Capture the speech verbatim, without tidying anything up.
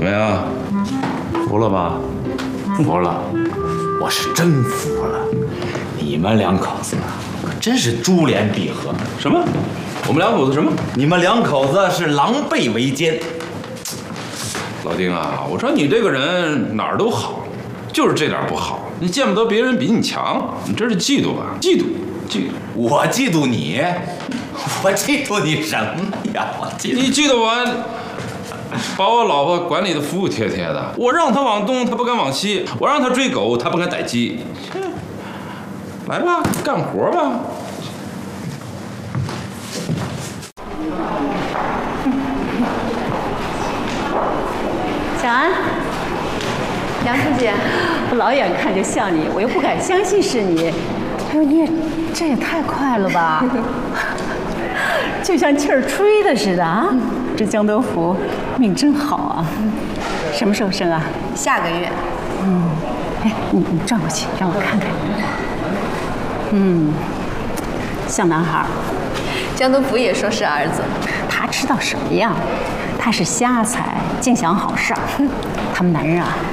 么样？服了吧？服了，我是真服了。你们两口子可真是珠联璧合。什么？我们两口子什么？你们两口子是狼狈为奸。老丁啊，我说你这个人哪儿都好，就是这点不好，你见不得别人比你强，你这是嫉妒吧？嫉妒，嫉妒。我嫉妒你？我嫉妒你什么呀？我嫉妒你嫉妒我，把我老婆管理的服服帖帖的。我让她往东，她不敢往西；我让她追狗，她不敢逮鸡。来吧，干活吧。 小安，杨书记，我老远看就像你，我又不敢相信是你。哎呦，你也这也太快了吧！就像气儿吹的似的啊！这江德福命真好啊！什么时候生啊？ 下个月。 嗯，哎，你你转过去，让我看看。嗯，像男孩。 江德福也说是儿子。 他知道什么呀？他是瞎猜，净想好事儿。他们男人啊，